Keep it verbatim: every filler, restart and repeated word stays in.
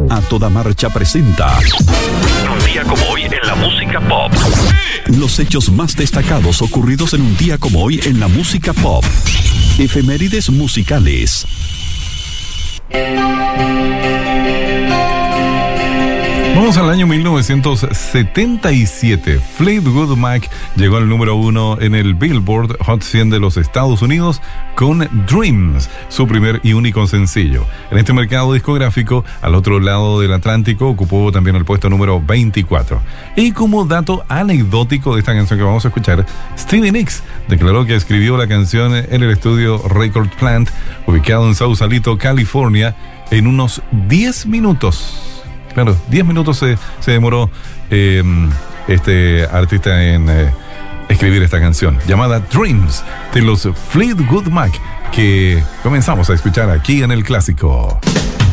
A Toda Marcha presenta Un día como hoy en la música pop. los hechos más destacados ocurridos en un día como hoy en la música pop. Efemérides musicales. Vamos al año mil novecientos setenta y siete. Fleetwood Mac llegó al número uno en el Billboard Hot cien de los Estados Unidos con Dreams, su primer y único sencillo. En este mercado discográfico, al otro lado del Atlántico, ocupó también el puesto número veinticuatro. Y como dato anecdótico de esta canción que vamos a escuchar, Stevie Nicks declaró que escribió la canción en el estudio Record Plant, ubicado en Sausalito, California, en unos diez minutos. Claro, diez minutos se, se demoró eh, este artista en eh, escribir esta canción llamada Dreams de los Fleetwood Mac, que comenzamos a escuchar aquí en el Clásico.